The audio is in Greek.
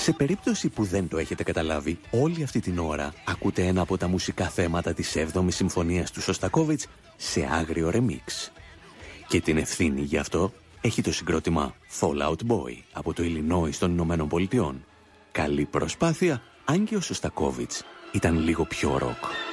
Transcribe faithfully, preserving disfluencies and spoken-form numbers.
Σε περίπτωση που δεν το έχετε καταλάβει, όλη αυτή την ώρα ακούτε ένα από τα μουσικά θέματα της έβδομης συμφωνίας του Σωστακόβιτς σε άγριο ρεμίξ. Και την ευθύνη γι' αυτό έχει το συγκρότημα Fall Out Boy από το Illinois των Ηνωμένων Πολιτειών. Καλή προσπάθεια, αν και ο Σωστακόβιτς ήταν λίγο πιο ροκ.